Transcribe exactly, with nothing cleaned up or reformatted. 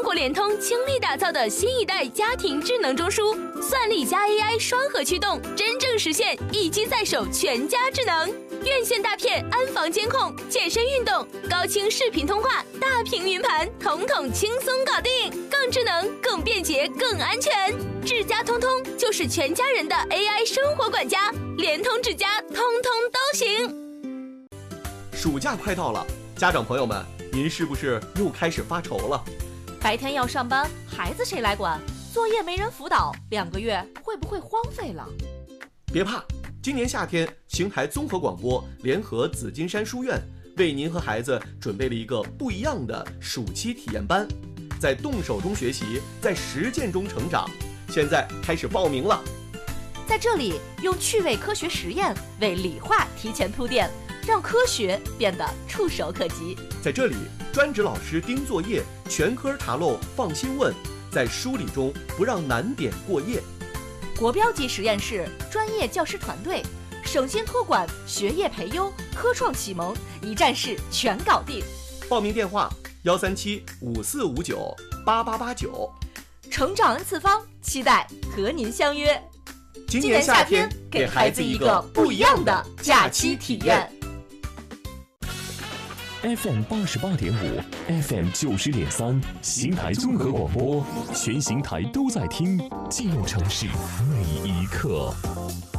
国联通倾力打造的新一代家庭智能中枢，算力加 A I 双核驱动，真正实现一机在手，全家智能。院线大片安防监控、健身运动、高清视频通话、大屏云盘，统统轻松搞定，更智能、更便捷、更安全。智家通通就是全家人的 A I 生活管家，联通智家通通都行。 暑假快到了，家长朋友们，您是不是又开始发愁了？ 白天要上班，孩子谁来管？作业没人辅导，两个月会不会荒废了？ 别怕，今年夏天，邢台综合广播联合紫金山书院为您和孩子准备了一个不一样的暑期体验班，在动手中学习，在实践中成长。现在开始报名了。 在这里，用趣味科学实验为理化提前铺垫，让科学变得触手可及。 在这里，专职老师盯作业，全科查漏放心问，在梳理中不让难点过夜。 国标级实验室，专业教师团队，省心托管，学业培优，科创启蒙，一站式全搞定。 报名电话：幺三七五四五九八八八九。 成长 N 次方，期待和您相约。 今年夏天，给孩子一个不一样的假期体验。 F M 八十八点五 ，F M 九十点三，邢台综合广播，全邢台都在听，记录城市每一刻。